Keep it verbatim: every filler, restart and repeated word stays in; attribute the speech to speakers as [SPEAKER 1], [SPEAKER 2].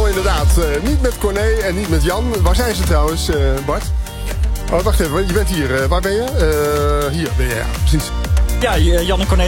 [SPEAKER 1] inderdaad. Uh, niet met Corné en niet met Jan. Waar zijn ze trouwens, uh, Bart? Oh, wacht even, je bent hier. Uh, waar ben je? Uh, hier ben je, ja, precies.
[SPEAKER 2] Ja, Jan en Corné